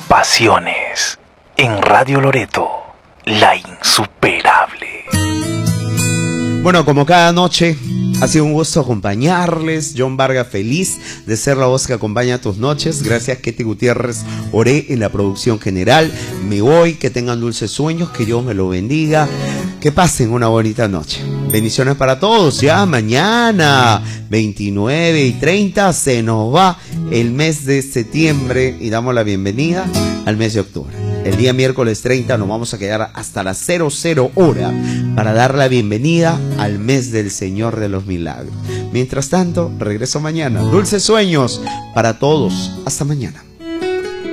Pasiones en Radio Loreto, la insuperable. Bueno, como cada noche, ha sido un gusto acompañarles. John Vargas, feliz de ser la voz que acompaña tus noches. Gracias, Ketty Gutiérrez Oré en la producción general. Me voy, que tengan dulces sueños, que Dios me lo bendiga. Que pasen una bonita noche. Bendiciones para todos. Ya mañana, 29:30, se nos va el mes de septiembre y damos la bienvenida al mes de octubre. El día miércoles 30 nos vamos a quedar hasta las 00 hora para dar la bienvenida al mes del Señor de los Milagros. Mientras tanto, regreso mañana. Dulces sueños para todos. Hasta mañana.